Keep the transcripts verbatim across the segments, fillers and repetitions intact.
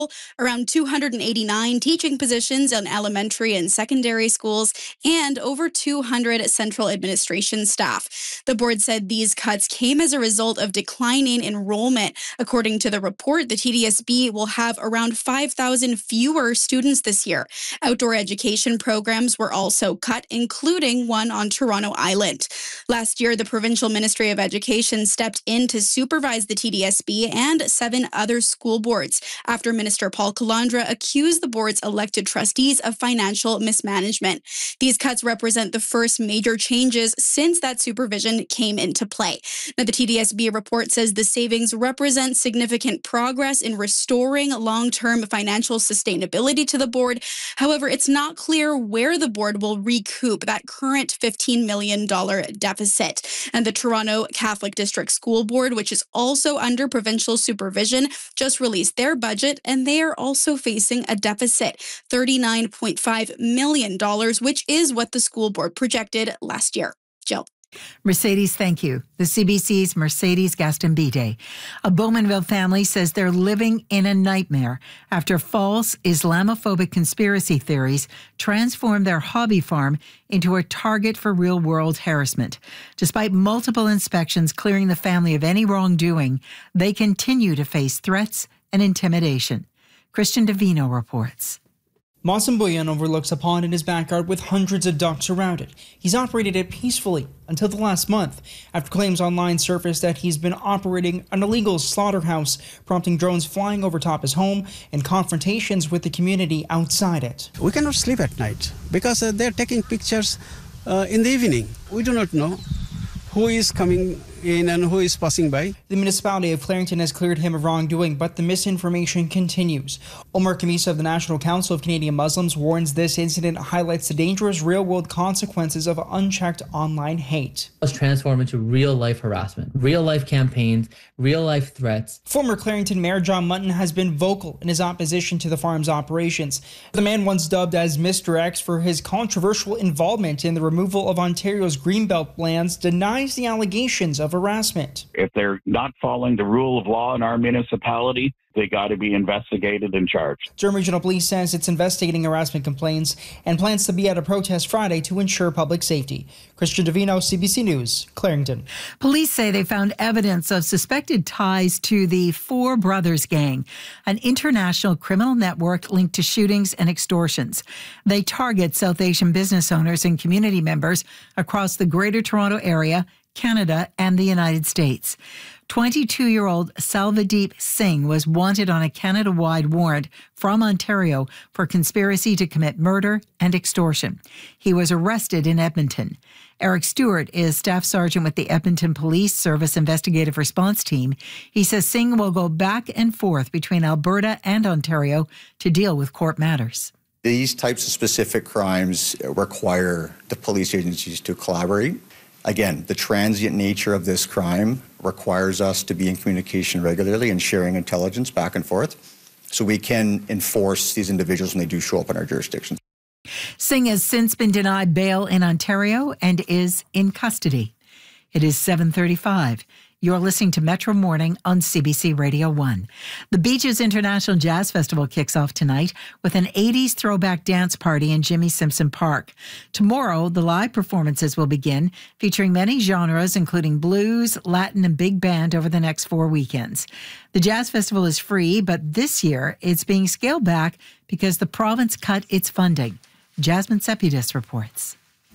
around two hundred eighty-nine teaching positions in elementary and secondary schools, and over two hundred central administration staff. The board said these cuts came as a result of declining enrollment. According to the report, the T D S B will have around five thousand fewer students this year. Outdoor education programs were also cut, including one on Toronto Island. Last year, the Provincial Ministry of Education stepped in to supervise the T D S B and seven other school boards after Minister Minister Paul Calandra accused the board's elected trustees of financial mismanagement. These cuts represent the first major changes since that supervision came into play. Now, the T D S B report says the savings represent significant progress in restoring long-term financial sustainability to the board. However, it's not clear where the board will recoup that current fifteen million dollars deficit. And the Toronto Catholic District School Board, which is also under provincial supervision, just released their budget, and they are also facing a deficit, thirty-nine point five million dollars, which is what the school board projected last year. Jill. Mercedes, thank you. The C B C's Mercedes Gaston-Bide. A Bowmanville family says they're living in a nightmare after false Islamophobic conspiracy theories transformed their hobby farm into a target for real-world harassment. Despite multiple inspections clearing the family of any wrongdoing, they continue to face threats and intimidation. Christian Davino reports. Masambuyan overlooks a pond in his backyard with hundreds of ducks around it. He's operated it peacefully until the last month, after claims online surfaced that he's been operating an illegal slaughterhouse, prompting drones flying over top his home and confrontations with the community outside it. We cannot sleep at night because uh, they're taking pictures uh, in the evening. We do not know who is coming in and who is passing by. The municipality of Clarington has cleared him of wrongdoing, but the misinformation continues. Omar Kamisa of the National Council of Canadian Muslims warns this incident highlights the dangerous real-world consequences of unchecked online hate. Let's transform into real-life harassment, real-life campaigns, real-life threats. Former Clarington Mayor John Mutton has been vocal in his opposition to the farm's operations. The man, once dubbed as Mister X for his controversial involvement in the removal of Ontario's Greenbelt lands, denies the allegations of harassment. If they're not following the rule of law in our municipality, they got to be investigated and charged. Durham Regional Police says it's investigating harassment complaints and plans to be at a protest Friday to ensure public safety. Christian Davino, C B C News, Clarington. Police say they found evidence of suspected ties to the Four Brothers Gang, an international criminal network linked to shootings and extortions. They target South Asian business owners and community members across the Greater Toronto Area, Canada, and the United States. twenty-two-year-old Salvadeep Singh was wanted on a Canada-wide warrant from Ontario for conspiracy to commit murder and extortion. He was arrested in Edmonton. Eric Stewart is Staff Sergeant with the Edmonton Police Service Investigative Response Team. He says Singh will go back and forth between Alberta and Ontario to deal with court matters. These types of specific crimes require the police agencies to collaborate. Again, the transient nature of this crime requires us to be in communication regularly and sharing intelligence back and forth so we can enforce these individuals when they do show up in our jurisdictions. Singh has since been denied bail in Ontario and is in custody. It is seven thirty-five. You're listening to Metro Morning on C B C Radio one. The Beaches International Jazz Festival kicks off tonight with an eighties throwback dance party in Jimmy Simpson Park. Tomorrow, the live performances will begin, featuring many genres, including blues, Latin, and big band over the next four weekends. The Jazz Festival is free, but this year it's being scaled back because the province cut its funding. Jasmine Sepidis reports.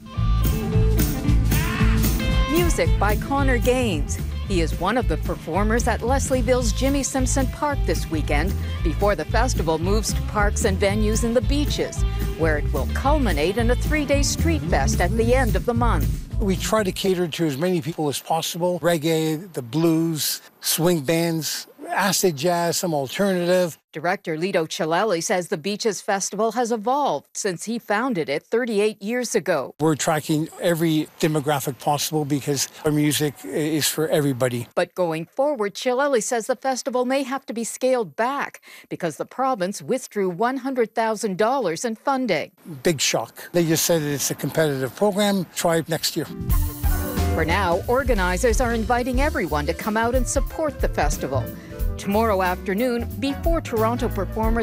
Music by Connor Gaines. He is one of the performers at Leslieville's Jimmy Simpson Park this weekend before the festival moves to parks and venues in the Beaches, where it will culminate in a three-day street fest at the end of the month. We try to cater to as many people as possible. Reggae, the blues, swing bands, acid jazz, some alternative. Director Lito Chilelli says the Beaches Festival has evolved since he founded it thirty-eight years ago. We're tracking every demographic possible because our music is for everybody. But going forward, Chilelli says the festival may have to be scaled back because the province withdrew one hundred thousand dollars in funding. Big shock. They just said it's a competitive program. Try it next year. For now, organizers are inviting everyone to come out and support the festival. Tomorrow afternoon, before Toronto performers